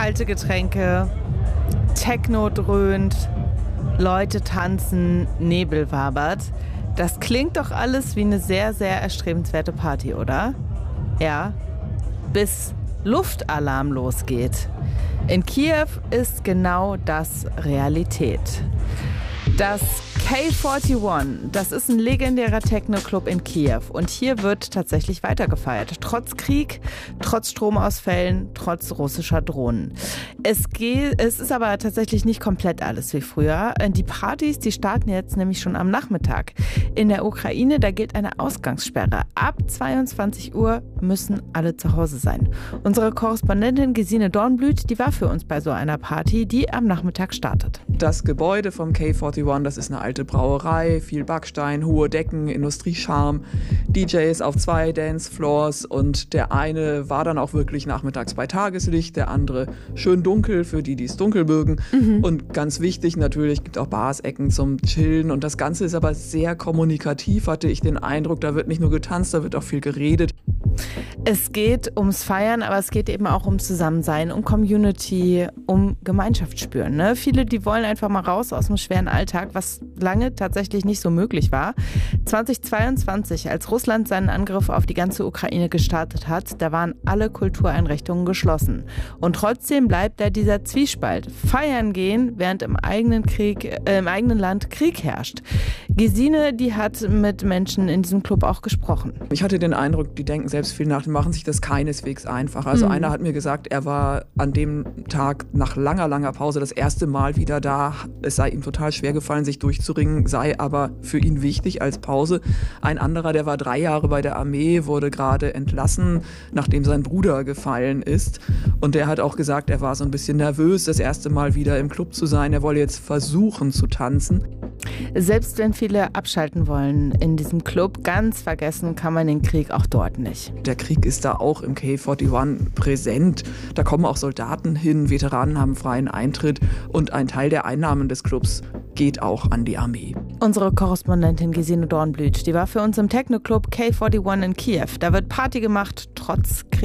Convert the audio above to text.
kalte Getränke, Techno dröhnt, Leute tanzen, Nebel wabert. Das klingt doch alles wie eine sehr, sehr erstrebenswerte Party, oder? Ja, bis Luftalarm losgeht. In Kiew ist genau das Realität. Das K41, das ist ein legendärer Techno-Club in Kiew und hier wird tatsächlich weitergefeiert. Trotz Krieg, trotz Stromausfällen, trotz russischer Drohnen. Es ist aber tatsächlich nicht komplett alles wie früher. Die Partys, die starten jetzt nämlich schon am Nachmittag. In der Ukraine, da gilt eine Ausgangssperre. Ab 22 Uhr müssen alle zu Hause sein. Unsere Korrespondentin Gesine Dornblüt, die war für uns bei so einer Party, die am Nachmittag startet. Das Gebäude vom K41, das ist eine alte Brauerei, viel Backstein, hohe Decken, Industriescharm, DJs auf 2 Dancefloors und der eine war dann auch wirklich nachmittags bei Tageslicht, der andere schön dunkel für die, die es dunkel mögen. Und ganz wichtig natürlich, gibt auch Bars, Ecken zum Chillen und das Ganze ist aber sehr kommunikativ, hatte ich den Eindruck, da wird nicht nur getanzt, da wird auch viel geredet. Es geht ums Feiern, aber es geht eben auch ums Zusammensein, um Community, um Gemeinschaft spüren. Ne? Viele, die wollen einfach mal raus aus dem schweren Alltag, was lange tatsächlich nicht so möglich war. 2022, als Russland seinen Angriff auf die ganze Ukraine gestartet hat, da waren alle Kultureinrichtungen geschlossen. Und trotzdem bleibt da dieser Zwiespalt. Feiern gehen, während im eigenen Land Krieg herrscht. Gesine, die hat mit Menschen in diesem Club auch gesprochen. Ich hatte den Eindruck, die denken selbst viel nach, die machen sich das keineswegs einfach. Also einer hat mir gesagt, er war an dem Tag nach langer, langer Pause das erste Mal wieder da. Es sei ihm total schwer gefallen, sich durchzuringen, sei aber für ihn wichtig als Pause. Ein anderer, der war 3 Jahre bei der Armee, wurde gerade entlassen, nachdem sein Bruder gefallen ist. Und der hat auch gesagt, er war so ein bisschen nervös, das erste Mal wieder im Club zu sein. Er wolle jetzt versuchen zu tanzen. Selbst wenn viele abschalten wollen in diesem Club, ganz vergessen kann man den Krieg auch dort nicht. Der Krieg ist da auch im K41 präsent. Da kommen auch Soldaten hin, Veteranen haben freien Eintritt und ein Teil der Einnahmen des Clubs geht auch an die Armee. Unsere Korrespondentin Gesine Dornblüt, die war für uns im Techno-Club K41 in Kiew. Da wird Party gemacht, trotz Krieg.